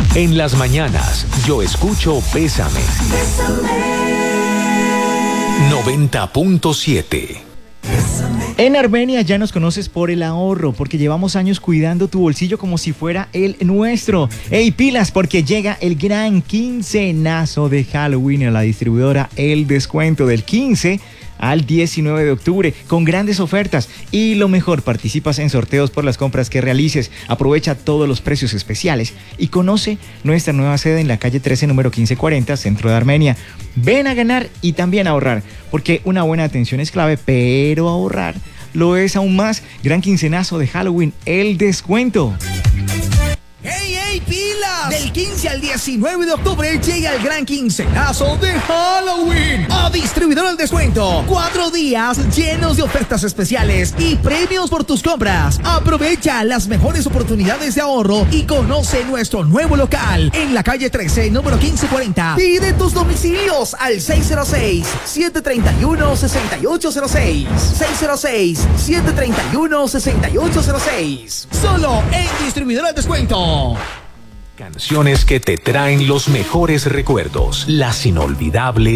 En las mañanas, yo escucho Bésame. 90.7. En Armenia ya nos conoces por el ahorro, porque llevamos años cuidando tu bolsillo como si fuera el nuestro. ¡Ey, pilas! Porque llega el gran quincenazo de Halloween a la distribuidora El Descuento del 15 al 19 de octubre, con grandes ofertas. Y lo mejor, participas en sorteos por las compras que realices. Aprovecha todos los precios especiales y conoce nuestra nueva sede en la calle 13, número 1540, centro de Armenia. Ven a ganar y también a ahorrar, porque una buena atención es clave, pero ahorrar lo es aún más. Gran quincenazo de Halloween, El Descuento. ¡Hey, hey, pilas! Del 15 al 19 de octubre llega el gran quincenazo de Halloween a Distribuidor El Descuento. 4 días llenos de ofertas especiales y premios por tus compras. Aprovecha las mejores oportunidades de ahorro y conoce nuestro nuevo local en la calle 13, número 1540. Pide tus domicilios al 606-731-6806. 606-731-6806. Solo en Distribuidor El Descuento. Canciones que te traen los mejores recuerdos, las inolvidables.